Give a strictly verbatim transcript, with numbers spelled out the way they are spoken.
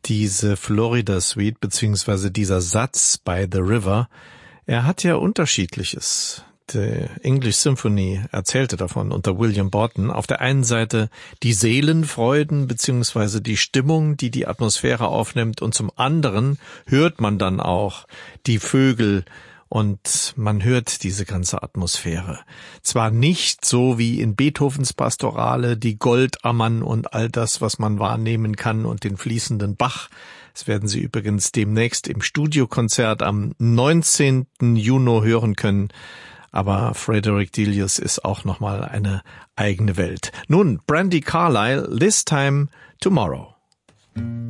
diese Florida Suite beziehungsweise dieser Satz by the River, er hat ja Unterschiedliches. Die English Symphony erzählte davon unter William Borton. Auf der einen Seite die Seelenfreuden beziehungsweise die Stimmung, die die Atmosphäre aufnimmt, und zum anderen hört man dann auch die Vögel und man hört diese ganze Atmosphäre. Zwar nicht so wie in Beethovens Pastorale, die Goldammern und all das, was man wahrnehmen kann und den fließenden Bach. Das werden Sie übrigens demnächst im Studiokonzert am neunzehnten Juni hören können. Aber Frederick Delius ist auch nochmal eine eigene Welt. Nun, Brandi Carlile, This Time Tomorrow.